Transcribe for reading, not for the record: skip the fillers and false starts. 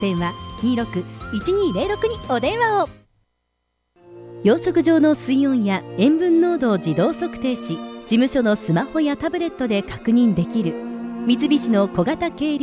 電話26-1206にお電話を。養殖場の水温や塩分濃度を自動測定し、事務所のスマホやタブレットで確認できる三菱の小型軽量